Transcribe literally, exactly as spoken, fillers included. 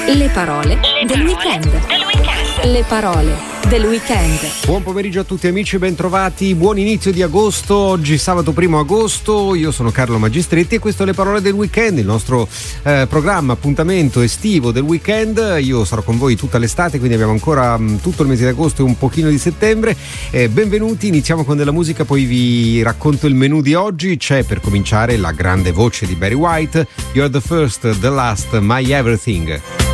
Le parole del weekend. Le parole del weekend. Buon pomeriggio a tutti amici, bentrovati, buon inizio di agosto. Oggi sabato primo agosto, io sono Carlo Magistretti e questo è Le parole del weekend, il nostro eh, programma, appuntamento estivo del weekend. Io sarò con voi tutta l'estate, quindi abbiamo ancora mh, tutto il mese di agosto e un pochino di settembre. Eh, benvenuti, iniziamo con della musica, poi vi racconto il menù di oggi. C'è per cominciare la grande voce di Barry White, You're the First, the Last, My Everything.